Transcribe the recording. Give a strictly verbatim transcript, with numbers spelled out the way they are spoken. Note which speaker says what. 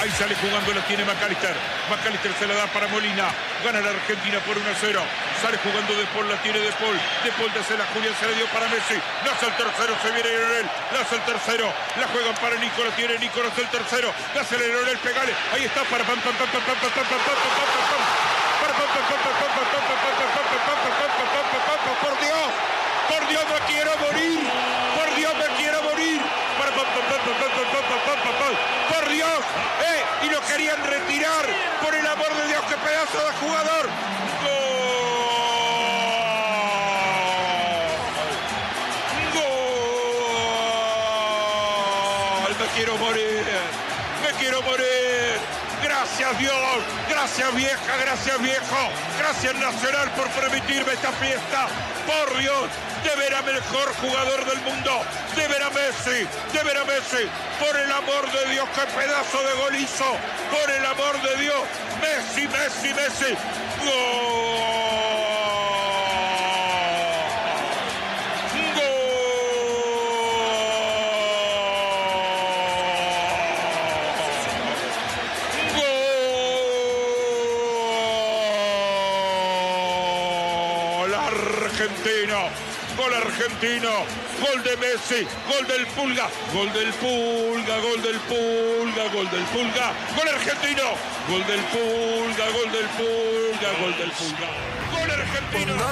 Speaker 1: Ahí sale jugando, la tiene McAllister. McAllister se la da para Molina. Gana la Argentina por uno a cero. Sale jugando De Paul, la tiene De Paul. De Paul de la Julián, se la dio para Messi. Nace el tercero, se viene Lionel. Nace el tercero. La juegan para Nico, la tiene Nico, nace el tercero. Nace Lionel, pegale. Ahí está para pam pam pam pam pam pam pam pam pam pam. Por Dios, por Dios me quiero morir, por Dios me quiero morir, por Dios, eh, y lo querían retirar, por el amor de Dios, qué pedazo de jugador. Gol, gol, me quiero morir, me quiero morir. Gracias Dios, gracias vieja, gracias viejo, gracias Nacional por permitirme esta fiesta. Por Dios, de ver a mejor jugador del mundo, de ver a Messi, de ver a Messi. Por el amor de Dios, qué pedazo de gol hizo. Por el amor de Dios, Messi, Messi, Messi. ¡Gol! Argentino, gol argentino, gol de Messi, gol del Pulga, gol del Pulga, gol del Pulga, gol del Pulga, gol argentino, gol del Pulga, gol del Pulga, gol del Pulga, gol argentino.